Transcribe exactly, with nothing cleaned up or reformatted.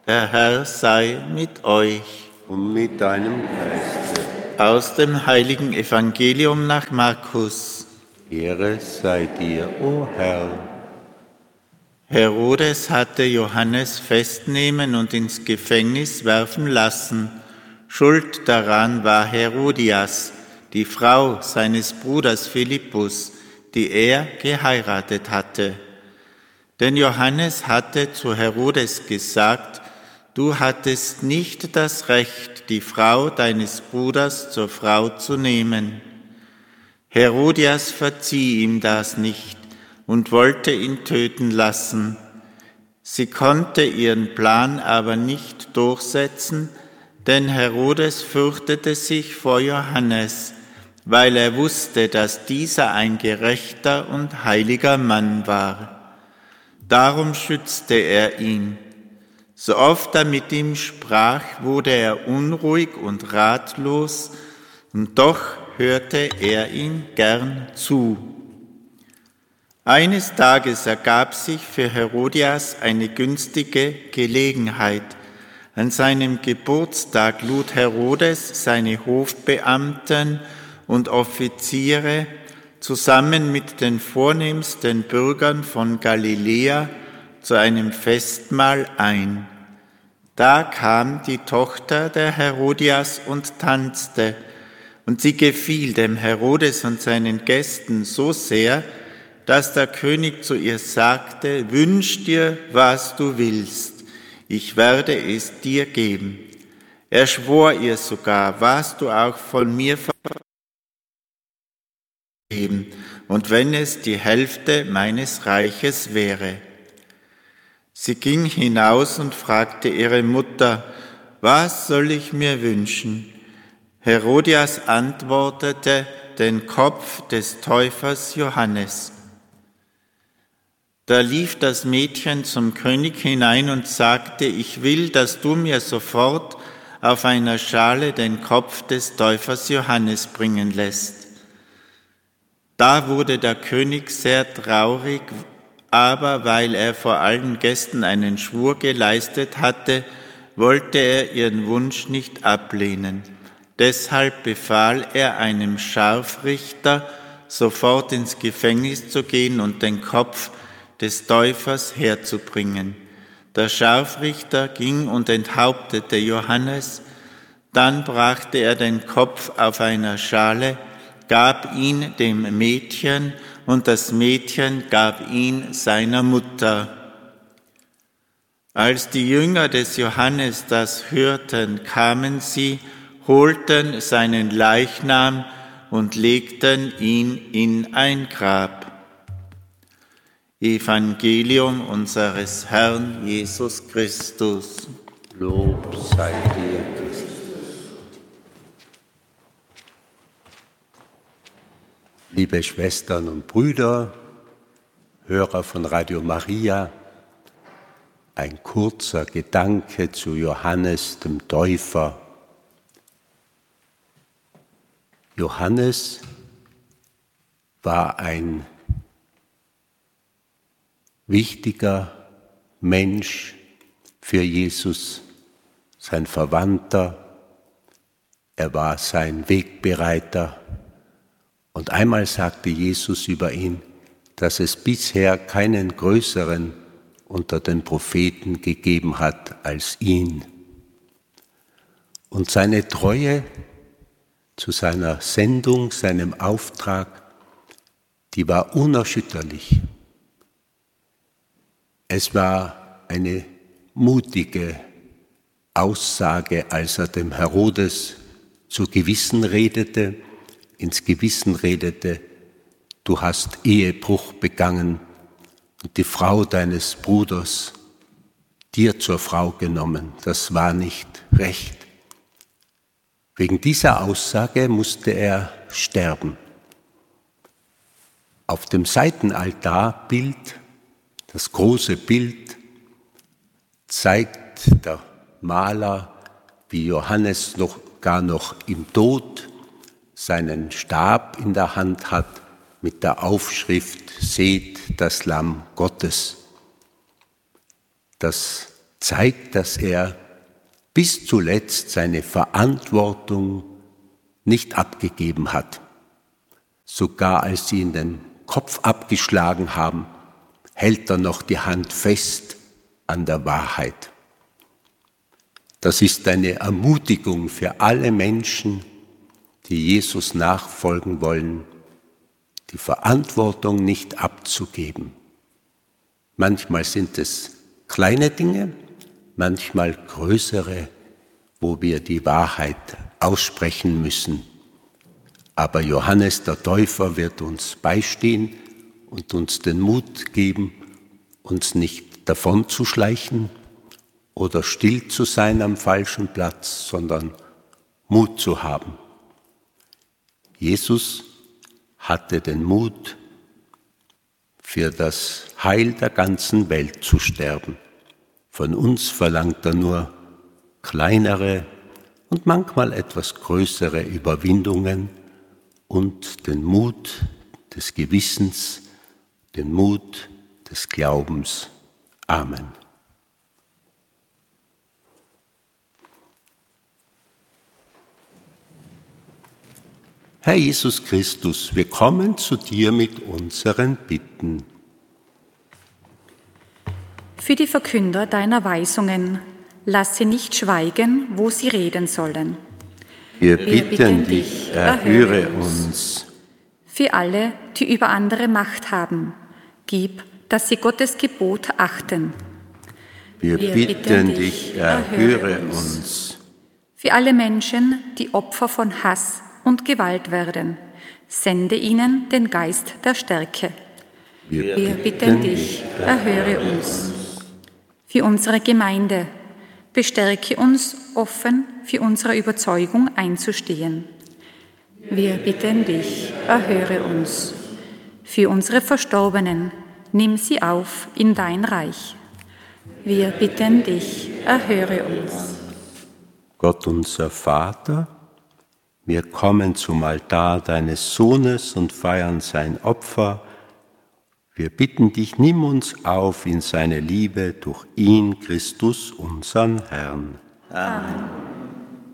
Der Herr sei mit euch. Und mit deinem Geiste. Aus dem heiligen Evangelium nach Markus. Ehre sei dir, o Herr. Herodes hatte Johannes festnehmen und ins Gefängnis werfen lassen. Schuld daran war Herodias, die Frau seines Bruders Philippus, die er geheiratet hatte. Denn Johannes hatte zu Herodes gesagt: Du hattest nicht das Recht, die Frau deines Bruders zur Frau zu nehmen. Herodias verzieh ihm das nicht und wollte ihn töten lassen. Sie konnte ihren Plan aber nicht durchsetzen, denn Herodes fürchtete sich vor Johannes, weil er wusste, dass dieser ein gerechter und heiliger Mann war. Darum schützte er ihn. So oft er mit ihm sprach, wurde er unruhig und ratlos, und doch hörte er ihm gern zu. Eines Tages ergab sich für Herodias eine günstige Gelegenheit. An seinem Geburtstag lud Herodes seine Hofbeamten und Offiziere zusammen mit den vornehmsten Bürgern von Galiläa zu einem Festmahl ein. Da kam die Tochter der Herodias und tanzte, und sie gefiel dem Herodes und seinen Gästen so sehr, dass der König zu ihr sagte: Wünsch dir, was du willst, ich werde es dir geben. Er schwor ihr sogar: Was du auch von mir vergeben, und wenn es die Hälfte meines Reiches wäre. Sie ging hinaus und fragte ihre Mutter: Was soll ich mir wünschen? Herodias antwortete: Den Kopf des Täufers Johannes. Da lief das Mädchen zum König hinein und sagte: Ich will, dass du mir sofort auf einer Schale den Kopf des Täufers Johannes bringen lässt. Da wurde der König sehr traurig, aber weil er vor allen Gästen einen Schwur geleistet hatte, wollte er ihren Wunsch nicht ablehnen. Deshalb befahl er einem Scharfrichter, sofort ins Gefängnis zu gehen und den Kopf des Täufers herzubringen. Der Scharfrichter ging und enthauptete Johannes, dann brachte er den Kopf auf einer Schale, gab ihn dem Mädchen, und das Mädchen gab ihn seiner Mutter. Als die Jünger des Johannes das hörten, kamen sie, holten seinen Leichnam und legten ihn in ein Grab. Evangelium unseres Herrn Jesus Christus. Lob sei dir, Christus. Liebe Schwestern und Brüder, Hörer von Radio Maria, ein kurzer Gedanke zu Johannes dem Täufer. Johannes war ein wichtiger Mensch für Jesus, sein Verwandter, er war sein Wegbereiter. Und einmal sagte Jesus über ihn, dass es bisher keinen größeren unter den Propheten gegeben hat als ihn. Und seine Treue zu seiner Sendung, seinem Auftrag, die war unerschütterlich. Es war eine mutige Aussage, als er dem Herodes zu Gewissen redete, ins Gewissen redete: Du hast Ehebruch begangen und die Frau deines Bruders dir zur Frau genommen. Das war nicht recht. Wegen dieser Aussage musste er sterben. Auf dem Seitenaltarbild, das große Bild, zeigt der Maler, wie Johannes noch gar noch im Tod seinen Stab in der Hand hat mit der Aufschrift: Seht das Lamm Gottes. Das zeigt, dass er bis zuletzt seine Verantwortung nicht abgegeben hat. Sogar als sie ihn den Kopf abgeschlagen haben, hält er noch die Hand fest an der Wahrheit. Das ist eine Ermutigung für alle Menschen, die Jesus nachfolgen wollen, die Verantwortung nicht abzugeben. Manchmal sind es kleine Dinge, manchmal größere, wo wir die Wahrheit aussprechen müssen. Aber Johannes der Täufer wird uns beistehen und uns den Mut geben, uns nicht davonzuschleichen oder still zu sein am falschen Platz, sondern Mut zu haben. Jesus hatte den Mut, für das Heil der ganzen Welt zu sterben. Von uns verlangt er nur kleinere und manchmal etwas größere Überwindungen und den Mut des Gewissens, den Mut des Glaubens. Amen. Herr Jesus Christus, wir kommen zu dir mit unseren Bitten. Für die Verkünder deiner Weisungen, lass sie nicht schweigen, wo sie reden sollen. Wir, wir bitten, bitten dich, erhöre uns. Für alle, die über andere Macht haben, gib, dass sie Gottes Gebot achten. Wir, wir bitten, bitten dich, erhöre uns. Für alle Menschen, die Opfer von Hass und Gewalt werden, sende ihnen den Geist der Stärke. Wir, wir bitten dich, erhöre uns. Für unsere Gemeinde, bestärke uns, offen für unsere Überzeugung einzustehen. Wir bitten dich, erhöre uns. Für unsere Verstorbenen, nimm sie auf in dein Reich. Wir bitten dich, erhöre uns. Gott unser Vater, wir kommen zum Altar deines Sohnes und feiern sein Opfer. Wir bitten dich, nimm uns auf in seine Liebe durch ihn, Christus, unseren Herrn. Amen.